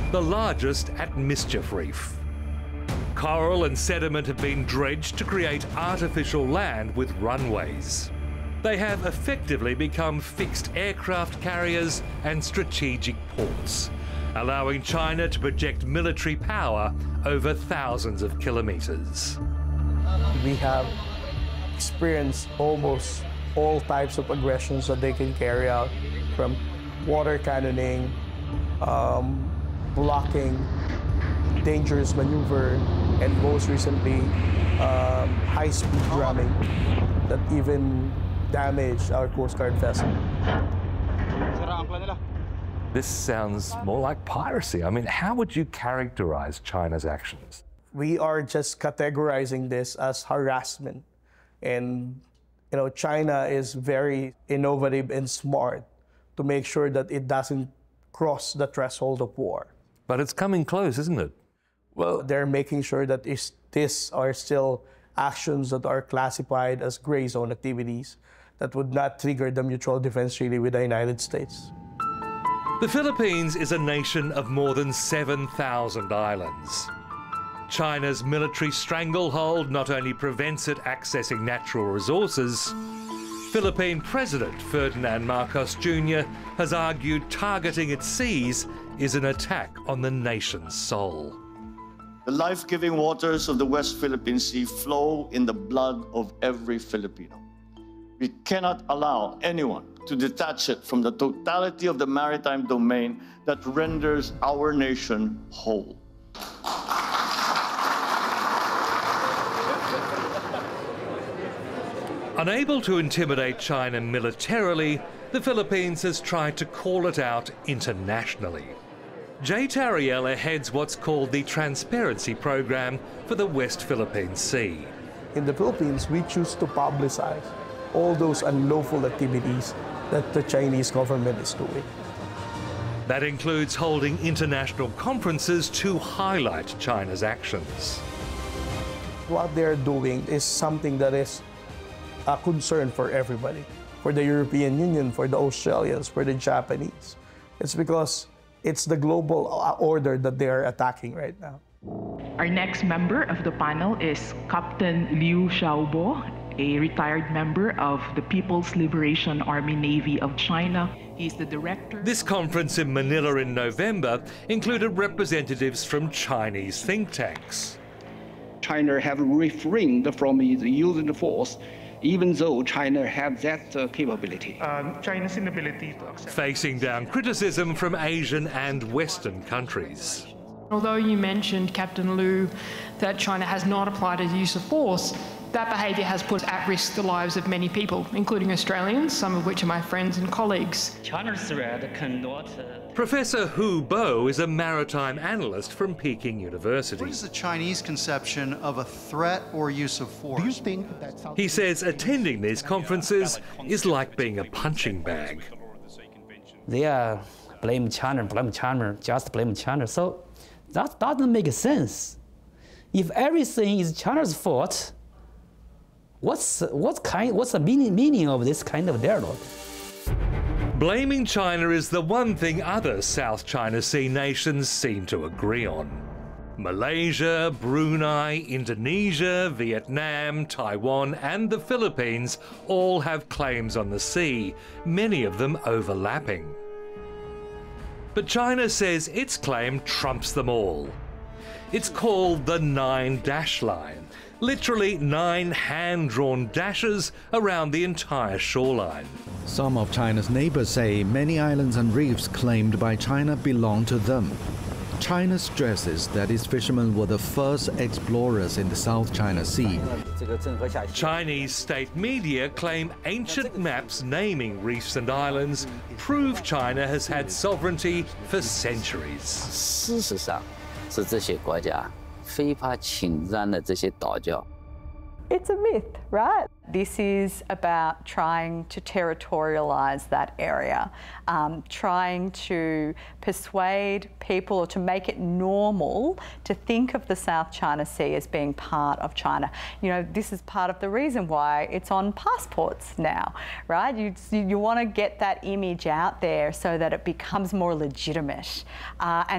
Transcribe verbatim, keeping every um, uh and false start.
the largest at Mischief Reef. Coral and sediment have been dredged to create artificial land with runways. They have effectively become fixed aircraft carriers and strategic ports, allowing China to project military power over thousands of kilometres. We have experienced almost all types of aggressions that they can carry out, from water cannoning, um, blocking, dangerous maneuver, and most recently, um, high-speed ramming that even damaged our Coast Guard vessel. This sounds more like piracy. I mean, how would you characterize China's actions? We are just categorizing this as harassment. And, you know, China is very innovative and smart to make sure that it doesn't cross the threshold of war. But it's coming close, isn't it? Well, they're making sure that these are still actions that are classified as gray zone activities that would not trigger the mutual defense treaty with the United States. The Philippines is a nation of more than seven thousand islands. China's military stranglehold not only prevents it accessing natural resources, Philippine President Ferdinand Marcos Junior has argued targeting its seas is an attack on the nation's soul. The life-giving waters of the West Philippine Sea flow in the blood of every Filipino. We cannot allow anyone to detach it from the totality of the maritime domain that renders our nation whole. Unable to intimidate China militarily, the Philippines has tried to call it out internationally. Jay Tariella heads what's called the Transparency Program for the West Philippine Sea. In the Philippines, we choose to publicize all those unlawful activities that the Chinese government is doing. That includes holding international conferences to highlight China's actions. What they're doing is something that is a concern for everybody, for the European Union, for the Australians, for the Japanese. It's because it's the global order that they are attacking right now. Our next member of the panel is Captain Liu Xiaobo, a retired member of the People's Liberation Army Navy of China. He's the director. This conference in Manila in November included representatives from Chinese think tanks. China have refrained from using force, even though China has that uh, capability. Um, China's inability to accept. Facing down criticism from Asian and Western countries. Although you mentioned, Captain Liu, that China has not applied a use of force, that behaviour has put at risk the lives of many people, including Australians, some of which are my friends and colleagues. China's threat cannot... Uh... Professor Hu Bo is a maritime analyst from Peking University. What is the Chinese conception of a threat or use of force? Do you think that's... He says attending these conferences is like being a punching bag. They are blame China, blame China, just blame China. So that doesn't make sense. If everything is China's fault, What's, what kind, what's the meaning, meaning of this kind of dialogue? Blaming China is the one thing other South China Sea nations seem to agree on. Malaysia, Brunei, Indonesia, Vietnam, Taiwan and the Philippines all have claims on the sea, many of them overlapping. But China says its claim trumps them all. It's called the Nine Dash Line. Literally nine hand-drawn dashes around the entire shoreline. Some of China's neighbors say many islands and reefs claimed by China belong to them. China stresses that its fishermen were the first explorers in the South China Sea. Chinese state media claim ancient maps naming reefs and islands prove China has had sovereignty for centuries. 事实上，是这些国家 非法侵占的这些岛礁。 It's a myth, right? This is about trying to territorialize that area, um, trying to persuade people or to make it normal to think of the South China Sea as being part of China. You know, this is part of the reason why it's on passports now, right? You, you want to get that image out there so that it becomes more legitimate. Uh, and